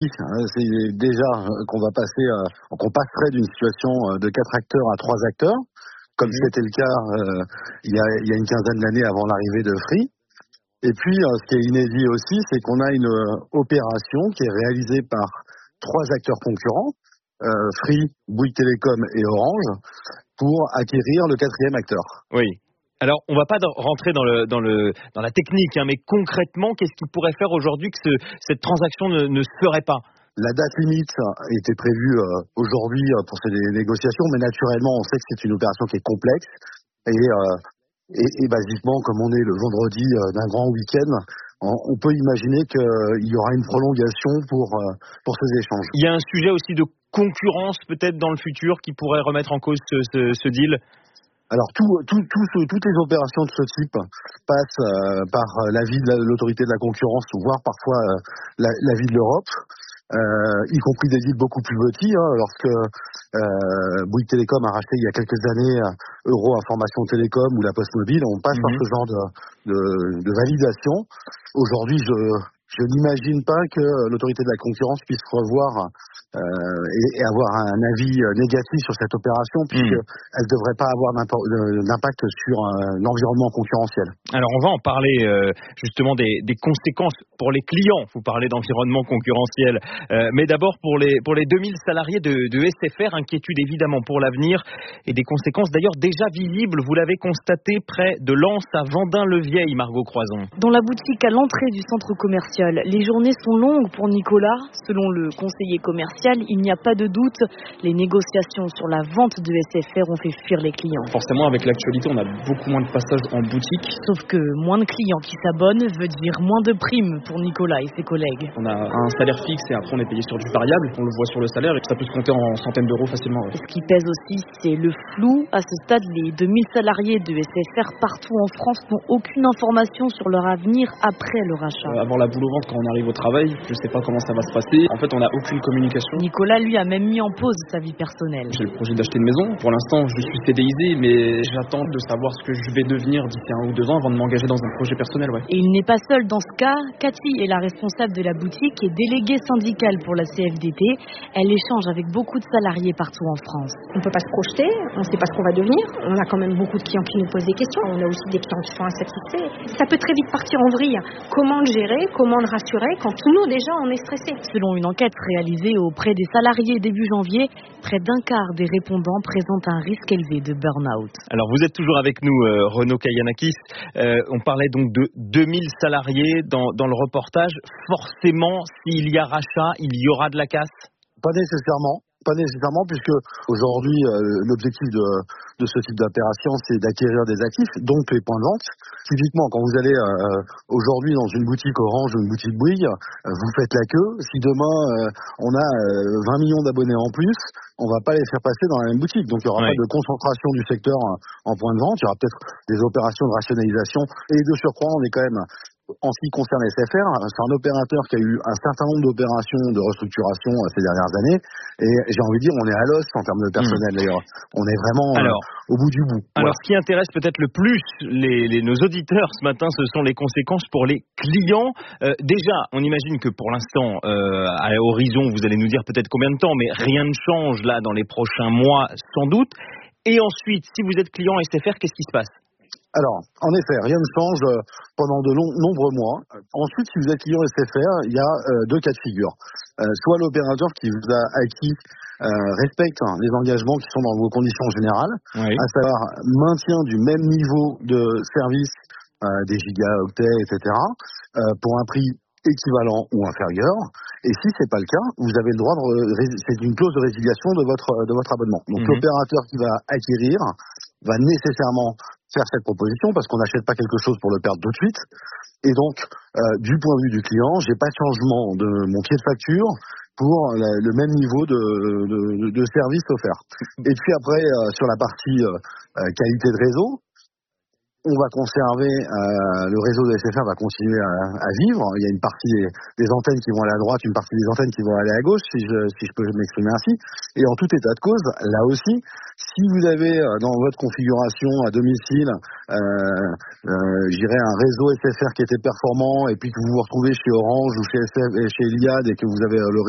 C'est déjà qu'on passerait d'une situation de 4 acteurs à 3 acteurs, comme c'était le cas il y a une quinzaine d'années avant l'arrivée de Free. Et puis, ce qui est inédit aussi, c'est qu'on a une opération qui est réalisée par 3 acteurs concurrents, Free, Bouygues Telecom et Orange, pour acquérir le 4e acteur. Oui. Alors, on va pas rentrer dans la technique, mais concrètement, qu'est-ce qui pourrait faire aujourd'hui que cette transaction ne se ferait pas ? La date limite était prévue aujourd'hui pour ces négociations, mais naturellement, on sait que c'est une opération qui est complexe. Et basiquement, comme on est le vendredi d'un grand week-end, on peut imaginer qu'il y aura une prolongation pour ces échanges. Il y a un sujet aussi de concurrence peut-être dans le futur qui pourrait remettre en cause ce deal ? Alors, toutes les opérations de ce type passent par l'avis de l'autorité de la concurrence, voire parfois l'avis de l'Europe, y compris des deals beaucoup plus petits. Lorsque Bouygues Telecom a racheté il y a quelques années Euro Information Télécom ou la Poste Mobile, on passe par ce genre de validation. Aujourd'hui, je n'imagine pas que l'autorité de la concurrence puisse revoir et avoir un avis négatif sur cette opération, puisqu'elle ne devrait pas avoir d'impact sur l'environnement concurrentiel. Alors on va en parler justement des conséquences pour les clients. Vous parlez d'environnement concurrentiel, mais d'abord pour les 2000 salariés de SFR, inquiétude évidemment pour l'avenir et des conséquences d'ailleurs déjà visibles. Vous l'avez constaté près de Lens à Vendin-le-Vieil, Margot Croison. Dans la boutique à l'entrée du centre commercial, les journées sont longues pour Nicolas. Selon le conseiller commercial, il n'y a pas de doute, les négociations sur la vente de SFR ont fait fuir les clients. Forcément, avec l'actualité, on a beaucoup moins de passages en boutique. Sauf que moins de clients qui s'abonnent veut dire moins de primes pour Nicolas et ses collègues. On a un salaire fixe et après on est payé sur du variable. On le voit sur le salaire et ça peut se compter en centaines d'euros facilement. Ce qui pèse aussi, c'est le flou. À ce stade, les 2000 salariés de SFR partout en France n'ont aucune information sur leur avenir après le rachat. Avoir la boule au ventre quand on arrive au travail, je ne sais pas comment ça va se passer. En fait, on n'a aucune communication. Nicolas, lui, a même mis en pause sa vie personnelle. J'ai le projet d'acheter une maison. Pour l'instant, je suis CDIsé, mais j'attends de savoir ce que je vais devenir d'ici 1 ou 2 ans avant de m'engager dans un projet personnel. Et il n'est pas seul dans ce cas. Cathy est la responsable de la boutique et déléguée syndicale pour la CFDT. Elle échange avec beaucoup de salariés partout en France. On ne peut pas se projeter, on ne sait pas ce qu'on va devenir. On a quand même beaucoup de clients qui nous posent des questions. On a aussi des clients qui sont insatisfaits. Ça peut très vite partir en vrille. Comment le gérer, comment le rassurer quand nous, déjà, on est stressés. Selon une enquête réalisée auprès des salariés début janvier, près d'un quart des répondants présentent un risque élevé de burn-out. Alors vous êtes toujours avec nous, Renaud Kaianakis. On parlait donc de 2000 salariés dans le reportage. Forcément, s'il y a rachat, il y aura de la casse ? Pas nécessairement, puisque aujourd'hui, l'objectif de ce type d'opération, c'est d'acquérir des actifs, donc les points de vente. Typiquement, quand vous allez aujourd'hui dans une boutique Orange ou une boutique Bouygues, vous faites la queue. Si demain, on a 20 millions d'abonnés en plus, on va pas les faire passer dans la même boutique. Donc, il n'y aura pas de concentration du secteur en points de vente. Il y aura peut-être des opérations de rationalisation. Et de surcroît, on est quand même... En ce qui concerne SFR, c'est un opérateur qui a eu un certain nombre d'opérations de restructuration ces dernières années. Et j'ai envie de dire, on est à l'os en termes de personnel d'ailleurs. On est vraiment au bout du bout. Alors, ce qui intéresse peut-être le plus nos auditeurs ce matin, ce sont les conséquences pour les clients. Déjà, on imagine que pour l'instant, à horizon, vous allez nous dire peut-être combien de temps, mais rien ne change là dans les prochains mois, sans doute. Et ensuite, si vous êtes client SFR, qu'est-ce qui se passe ? Alors, en effet, rien ne change pendant de nombreux mois. Ensuite, si vous êtes client SFR, il y a 2 cas de figure. Soit l'opérateur qui vous a acquis respecte les engagements qui sont dans vos conditions générales, à savoir maintien du même niveau de service des gigaoctets, etc., pour un prix équivalent ou inférieur. Et si c'est pas le cas, vous avez le droit c'est une clause de résiliation de votre abonnement. Donc l'opérateur qui va acquérir va nécessairement faire cette proposition parce qu'on n'achète pas quelque chose pour le perdre tout de suite. Et donc, du point de vue du client, j'ai pas de changement de mon pied de facture pour le même niveau de service offert. Et puis après, sur la partie qualité de réseau, on va conserver, le réseau de SFR va continuer à vivre. Il y a une partie des antennes qui vont aller à droite, une partie des antennes qui vont aller à gauche, si je peux m'exprimer ainsi. Et en tout état de cause, là aussi, si vous avez dans votre configuration à domicile, un réseau SFR qui était performant, et puis que vous vous retrouvez chez Orange ou chez Iliad et que vous avez le